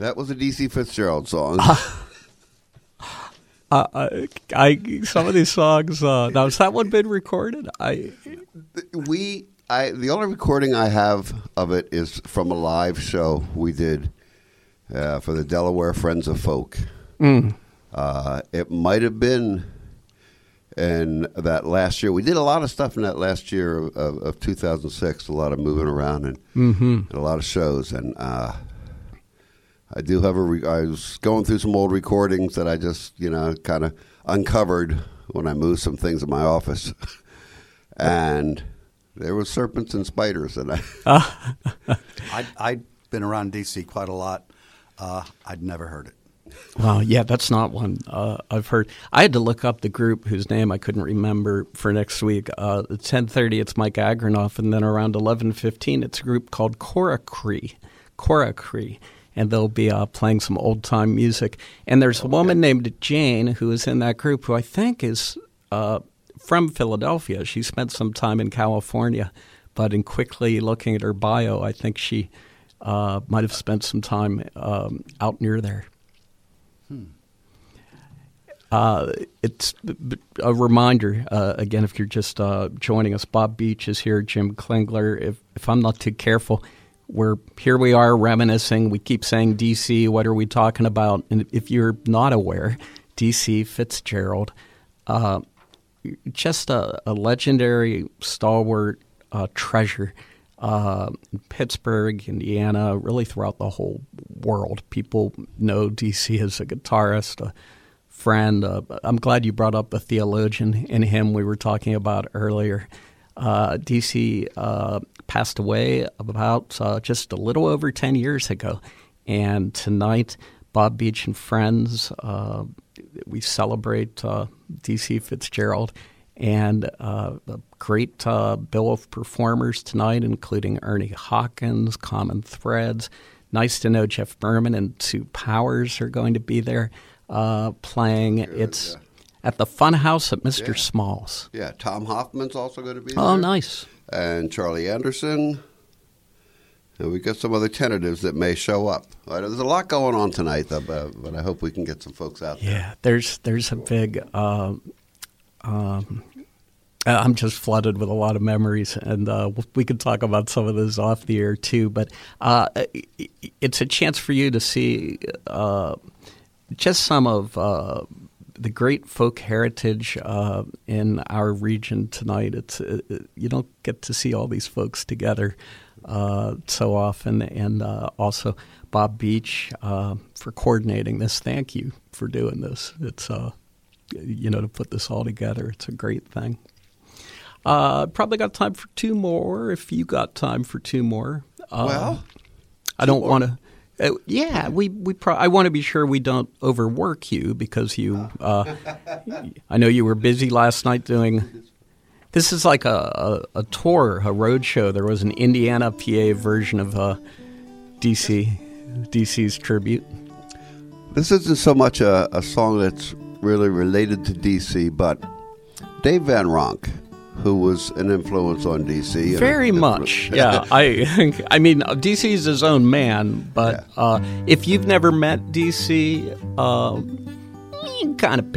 That was a D.C. Fitzgerald song. Some of these songs. Now, has that one been recorded? The only recording I have of it is from a live show we did for the Delaware Friends of Folk. It might have been in that last year. We did a lot of stuff in that last year of 2006, a lot of moving around and a lot of shows. And I do have I was going through some old recordings that I just, kind of uncovered when I moved some things in my office. And there was serpents and spiders. And I'd been around D.C. quite a lot. I'd never heard it. Well, yeah, that's not one I've heard. I had to look up the group whose name I couldn't remember for next week. At 10:30, it's Mike Agranoff, and then around 11:15, it's a group called Koracree, and they'll be playing some old-time music. And there's a woman named Jane who is in that group who I think is from Philadelphia. She spent some time in California, but in quickly looking at her bio, I think she might have spent some time out near there. It's a reminder, again, if you're just joining us, Bob Beach is here, Jim Klingler. If I'm not too careful, here we are reminiscing. We keep saying D.C., what are we talking about? And if you're not aware, D.C. Fitzgerald, just a legendary, stalwart treasure. Pittsburgh, Indiana, really throughout the whole world. People know D.C. as a guitarist, a friend. I'm glad you brought up the theologian in him we were talking about earlier. D.C. passed away about just a little over 10 years ago. And tonight, Bob Beach and friends, we celebrate D.C. Fitzgerald. And a great bill of performers tonight, including Ernie Hawkins, Common Threads. Nice to know Jeff Berman and Sue Powers are going to be there playing. It's at the Fun House at Mr. Small's. Yeah, Tom Hoffman's also going to be there. Oh, nice. And Charlie Anderson. And we got some other tentatives that may show up. There's a lot going on tonight, though, but I hope we can get some folks out there. Yeah, there's a big... I'm just flooded with a lot of memories, and we could talk about some of those off the air too. But it's a chance for you to see just some of the great folk heritage in our region tonight. It's you don't get to see all these folks together so often, and also Bob Beach for coordinating this. Thank you for doing this. It's to put this all together. It's a great thing. Probably got time for two more. If you got time for two more, I don't want to. I want to be sure we don't overwork you because you. I know you were busy last night doing. This is like a tour, a road show. There was an Indiana, PA version of DC's tribute. This isn't so much a song that's really related to D.C., but Dave Van Ronk, who was an influence on D.C. Very much, yeah. I mean, D.C. is his own man, but if you've never met D.C., you can kind of